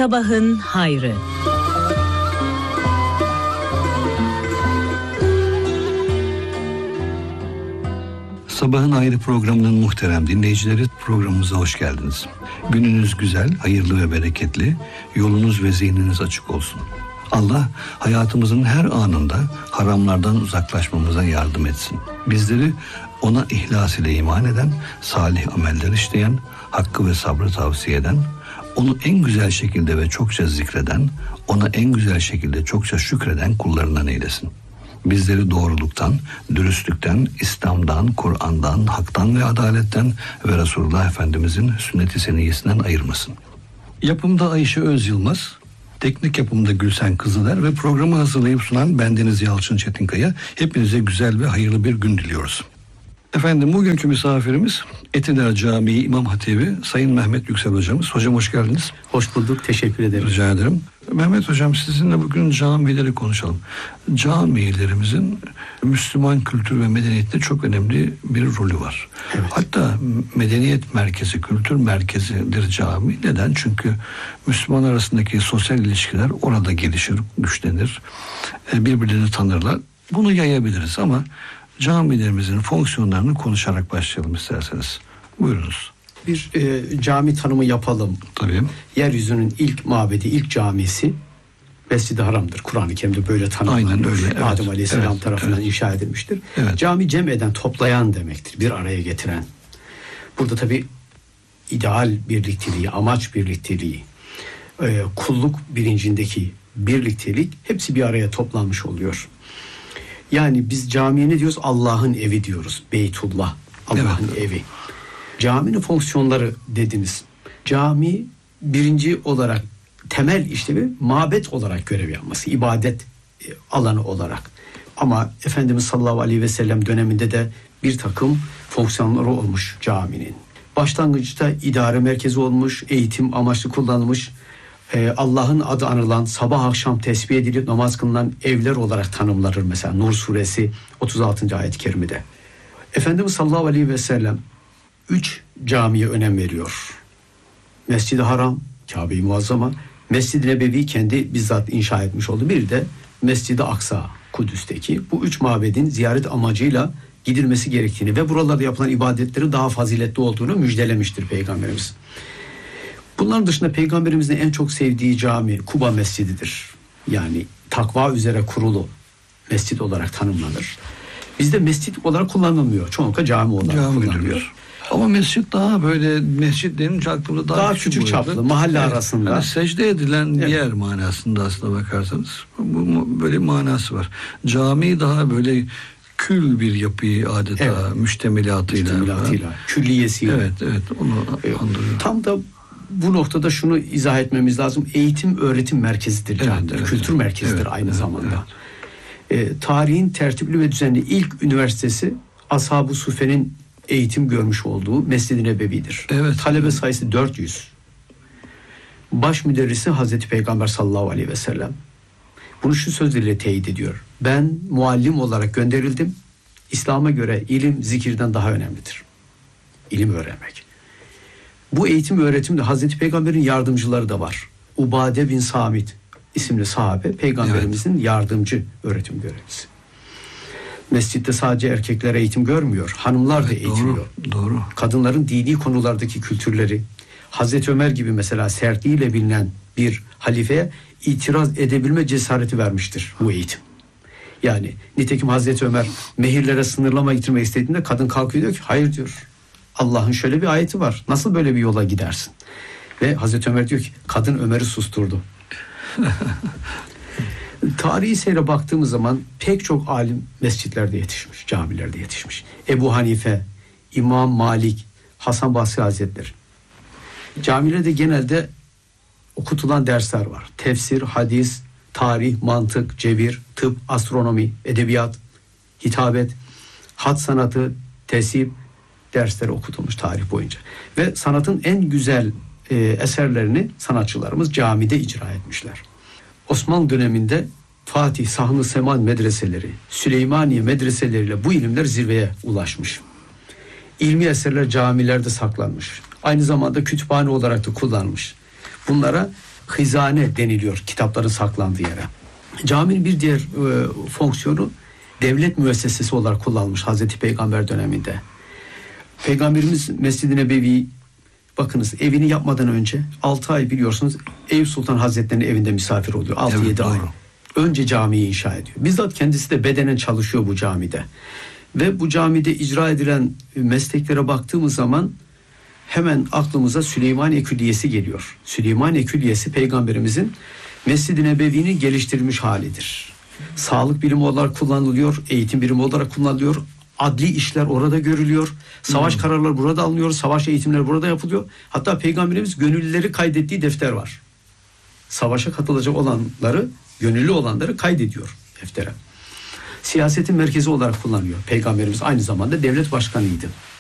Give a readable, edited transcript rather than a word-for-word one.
Sabahın hayrı. Sabahın Hayrı programının muhterem dinleyicileri, programımıza hoş geldiniz. Gününüz güzel, hayırlı ve bereketli, yolunuz ve zihniniz açık olsun. Allah hayatımızın her anında haramlardan uzaklaşmamıza yardım etsin. Bizleri ona ihlas ile iman eden, salih ameller işleyen, hakkı ve sabrı tavsiye eden, onu en güzel şekilde ve çokça zikreden, ona en güzel şekilde çokça şükreden kullarından eylesin. Bizleri doğruluktan, dürüstlükten, İslam'dan, Kur'an'dan, haktan ve adaletten ve Resulullah Efendimizin sünnet-i seniyyesinden ayırmasın. Yapımda Ayşe Özyılmaz, teknik yapımda Gülsen Kızıler ve programı hazırlayıp sunan bendeniz Yalçın Çetinkaya. Hepinize güzel ve hayırlı bir gün diliyoruz. Efendim, bugünkü misafirimiz Etiler Camii İmam Hatibi Sayın Mehmet Yüksel hocamız. Hocam hoş geldiniz. Hoş bulduk, teşekkür ederim. Rica ederim. Mehmet hocam, sizinle bugün camileri konuşalım. Camilerimizin Müslüman kültür ve medeniyette çok önemli bir rolü var. Evet. Hatta medeniyet merkezi, kültür merkezidir cami. Neden? Çünkü Müslüman arasındaki sosyal ilişkiler orada gelişir, güçlenir. Birbirlerini tanırlar. Bunu yayabiliriz ama camilerimizin fonksiyonlarını konuşarak başlayalım isterseniz. Buyurunuz. Bir cami tanımı yapalım. Tabii. Yeryüzünün ilk mabedi, ilk camisi Mescid-i Haram'dır. Kur'an-ı Kerim'de böyle tanımlanmış. Aynen öyle. Evet. Adem Aleyhisselam Evet. tarafından Evet. inşa edilmiştir. Evet. Cami cem eden, toplayan demektir. Bir araya getiren. Burada tabii ideal birlikteliği, amaç birlikteliği, kulluk bilincindeki birliktelik hepsi bir araya toplanmış oluyor. Yani biz camiye ne diyoruz? Allah'ın evi diyoruz. Beytullah, Allah'ın evi. Caminin fonksiyonları dediniz. Cami birinci olarak temel işlevi mabet olarak görev yapması, ibadet alanı olarak. Ama Efendimiz sallallahu aleyhi ve sellem döneminde de bir takım fonksiyonları olmuş caminin. Başlangıçta idare merkezi olmuş, eğitim amaçlı kullanılmış, Allah'ın adı anılan, sabah akşam tesbih edilip namaz kılınan evler olarak tanımlanır mesela Nur suresi 36. ayet-i kerimede. Efendimiz sallallahu aleyhi ve sellem 3 camiye önem veriyor. Mescid-i Haram, Kabe-i Muazzama, Mescid-i Nebevi kendi bizzat inşa etmiş oldu. Bir de Mescid-i Aksa, Kudüs'teki. Bu 3 mabedin ziyaret amacıyla gidilmesi gerektiğini ve buralarda yapılan ibadetlerin daha faziletli olduğunu müjdelemiştir Peygamberimiz. Bunların dışında Peygamberimizin en çok sevdiği cami Kuba Mescididir. Yani takva üzere kurulu mescid olarak tanımlanır. Bizde mescid olarak kullanılmıyor. Çoğunlukla cami olarak kullanılıyor. Ama mescid daha böyle, mescid denince aklımda daha küçük çaplı, mahalle arasında. Yani secde edilen yer manasında aslında bakarsanız. Bu böyle manası var. Cami daha böyle kül bir yapıyı adeta müştemilatıyla. Külliyesiyle. Evet, onu andırıyor. Tam da bu noktada şunu izah etmemiz lazım. Eğitim öğretim merkezidir cami. Kültür merkezidir aynı zamanda. Tarihin tertipli ve düzenli ilk üniversitesi Ashab-ı Suffe'nin eğitim görmüş olduğu Mescid-i Nebevi'dir. Talebe sayısı 400. Baş müderrisi Hazreti Peygamber sallallahu aleyhi ve sellem. Bunu şu sözleriyle teyit ediyor. Ben muallim olarak gönderildim. İslam'a göre ilim zikirden daha önemlidir. İlim öğrenmek. Bu eğitim ve öğretimde Hazreti Peygamber'in yardımcıları da var. Ubade bin Samit isimli sahabe Peygamberimizin yardımcı öğretim görevlisi. Mescitte sadece erkekler eğitim görmüyor. Hanımlar da eğitiliyor. Doğru. Kadınların dini konulardaki kültürleri, Hazreti Ömer gibi mesela sertliğiyle bilinen bir halifeye itiraz edebilme cesareti vermiştir bu eğitim. Yani nitekim Hazreti Ömer mehirlere sınırlama getirmek istediğinde kadın kalkıyor diyor ki hayır diyor. Allah'ın şöyle bir ayeti var. Nasıl böyle bir yola gidersin? Ve Hazreti Ömer diyor ki kadın Ömer'i susturdu. Tarihi seyre baktığımız zaman pek çok alim mescitlerde yetişmiş, camilerde yetişmiş. Ebu Hanife, İmam Malik, Hasan Basri Hazretleri. Camilerde genelde okutulan dersler var. Tefsir, hadis, tarih, mantık, cebir, tıp, astronomi, edebiyat, hitabet, hat sanatı, tesip dersleri okutulmuş tarih boyunca. Ve sanatın en güzel eserlerini sanatçılarımız camide icra etmişler. Osmanlı döneminde Fatih, Sahn-ı Seman medreseleri, Süleymaniye medreseleriyle bu ilimler zirveye ulaşmış. İlmi eserler camilerde saklanmış. Aynı zamanda kütüphane olarak da kullanılmış. Bunlara hizane deniliyor kitapların saklandığı yere. Caminin bir diğer fonksiyonu devlet müessesesi olarak kullanılmış Hazreti Peygamber döneminde. Peygamberimiz Mescid-i Nebevi, bakınız, evini yapmadan önce 6 ay biliyorsunuz Eyüp Sultan Hazretleri'nin evinde misafir oluyor. 6-7 Evet, ay. doğru. Önce camiyi inşa ediyor. Bizzat kendisi de bedenen çalışıyor bu camide. Ve bu camide icra edilen mesleklere baktığımız zaman hemen aklımıza Süleymaniye Külliyesi geliyor. Süleymaniye Külliyesi Peygamberimizin Mescid-i Nebevi'nin geliştirilmiş halidir. Sağlık bilimi olarak kullanılıyor, eğitim bilimi olarak kullanılıyor. Adli işler orada görülüyor. Savaş kararları burada alınıyor. Savaş eğitimleri burada yapılıyor. Hatta Peygamberimiz gönüllüleri kaydettiği defter var. Savaşa katılacak olanları, gönüllü olanları kaydediyor deftere. Siyasetin merkezi olarak kullanıyor. Peygamberimiz aynı zamanda devlet başkanıydı.